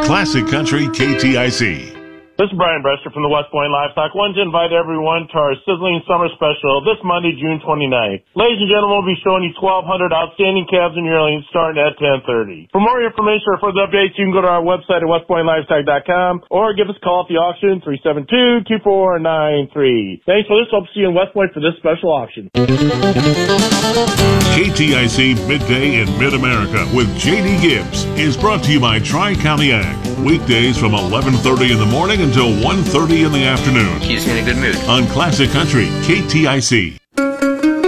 Classic Country KTIC. This is Brian Brester from the West Point Livestock. Wanted to invite everyone to our sizzling summer special this Monday, June 29th. Ladies and gentlemen, we'll be showing you 1,200 outstanding calves and yearlings starting at 10:30. For more information or further updates, you can go to our website at westpointlivestock.com or give us a call at the auction, 372-2493. Thanks for this. Hope to see you in West Point for this special auction. KTIC Midday in Mid-America with J.D. Gibbs is brought to you by Tri-County Ag. Weekdays from 11:30 in the morning until 1:30 in the afternoon. Keeps me in a good mood. On Classic Country KTIC.